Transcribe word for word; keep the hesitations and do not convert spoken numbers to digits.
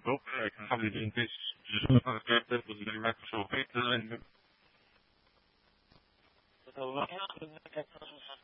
book. I can probably do this just on the script that was in Microsoft Excel and So what happened?